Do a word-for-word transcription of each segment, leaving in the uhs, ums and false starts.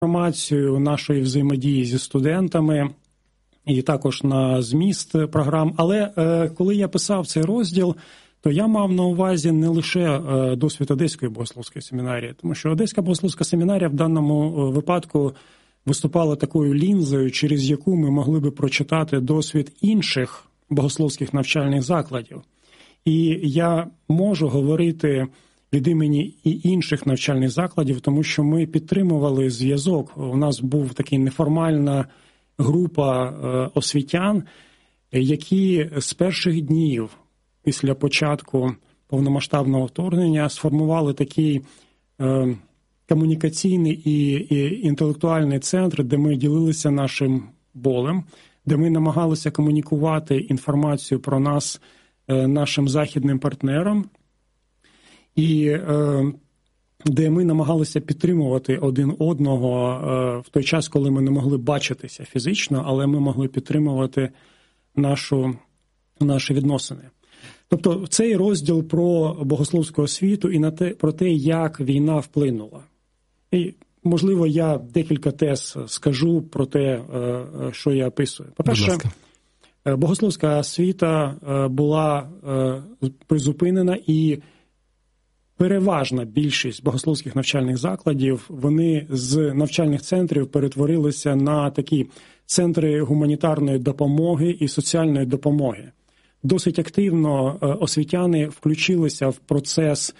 інформацію нашої взаємодії зі студентами і також на зміст програм. Але е, коли я писав цей розділ, то я мав на увазі не лише е, досвід Одеської богословської семінарії, тому що Одеська богословська семінарія в даному випадку виступала такою лінзою, через яку ми могли би прочитати досвід інших богословських навчальних закладів. І я можу говорити від імені і інших навчальних закладів, тому що ми підтримували зв'язок. У нас був такий неформальна група освітян, які з перших днів після початку повномасштабного вторгнення сформували такий е, комунікаційний і, і інтелектуальний центр, де ми ділилися нашим болем, де ми намагалися комунікувати інформацію про нас е, нашим західним партнерам, і е, де ми намагалися підтримувати один одного е, в той час, коли ми не могли бачитися фізично, але ми могли підтримувати нашу, наші відносини. Тобто цей розділ про богословську освіту і на те, про те, як війна вплинула. І, можливо, я декілька тез скажу про те, що я описую. По-перше, богословська освіта була призупинена, і переважна більшість богословських навчальних закладів, вони з навчальних центрів перетворилися на такі центри гуманітарної допомоги і соціальної допомоги. Досить активно освітяни включилися в процес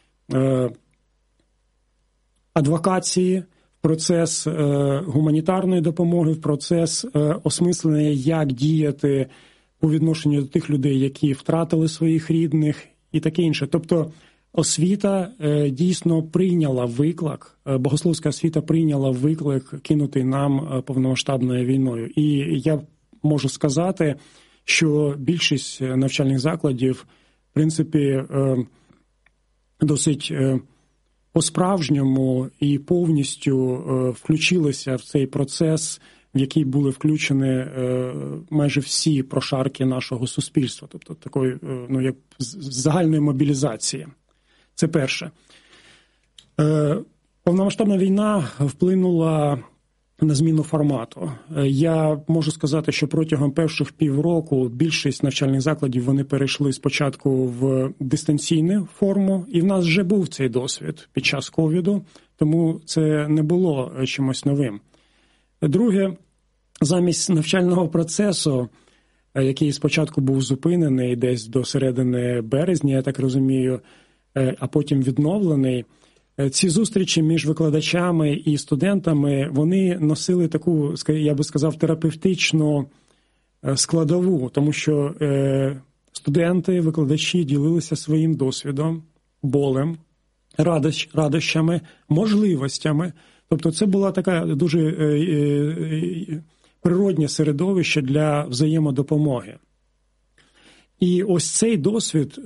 адвокації, в процес гуманітарної допомоги, в процес осмислення, як діяти по відношенню до тих людей, які втратили своїх рідних і таке інше. Тобто освіта дійсно прийняла виклик, богословська освіта прийняла виклик, кинутий нам повномасштабною війною. І я можу сказати, що більшість навчальних закладів, в принципі, досить по-справжньому і повністю включилися в цей процес, в який були включені майже всі прошарки нашого суспільства, тобто такої, ну, як загальної мобілізації. Це перше. Повномасштабна війна вплинула на зміну формату. Я можу сказати, що протягом перших півроку більшість навчальних закладів вони перейшли спочатку в дистанційну форму, і в нас вже був цей досвід під час ковіду, тому це не було чимось новим. Друге, замість навчального процесу, який спочатку був зупинений десь до середини березня, я так розумію, а потім відновлений, ці зустрічі між викладачами і студентами, вони носили таку, я би сказав, терапевтичну складову, тому що студенти, викладачі ділилися своїм досвідом, болем, радощами, можливостями. Тобто це була така дуже природнє середовище для взаємодопомоги. І ось цей досвід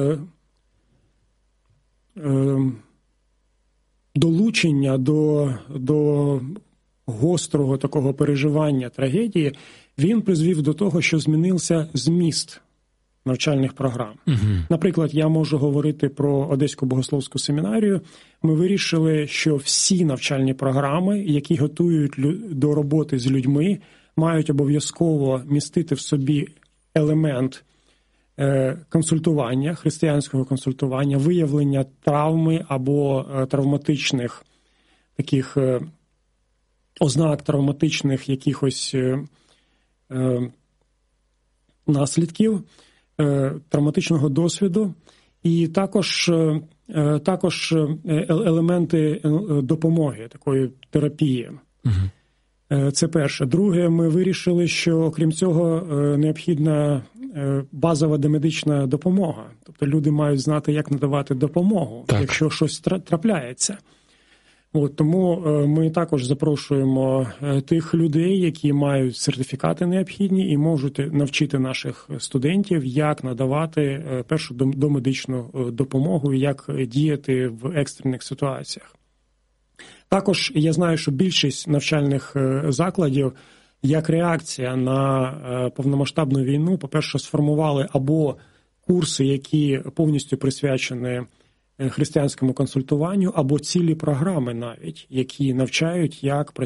долучення до, до гострого такого переживання трагедії, він призвів до того, що змінився зміст навчальних програм. Угу. Наприклад, я можу говорити про Одеську богословську семінарію. Ми вирішили, що всі навчальні програми, які готують до роботи з людьми, мають обов'язково містити в собі елемент консультування, християнського консультування, виявлення травми або травматичних таких ознак травматичних якихось наслідків, травматичного досвіду, і також, також елементи допомоги, такої терапії. Угу. Це перше. Друге, ми вирішили, що, окрім цього, необхідна базова домедична допомога. Тобто люди мають знати, як надавати допомогу, так, якщо щось трапляється. От, тому ми також запрошуємо тих людей, які мають сертифікати необхідні і можуть навчити наших студентів, як надавати першу домедичну допомогу і як діяти в екстрених ситуаціях. Також я знаю, що більшість навчальних закладів, як реакція на повномасштабну війну, по-перше, сформували або курси, які повністю присвячені християнському консультуванню або цілі програми навіть, які навчають, як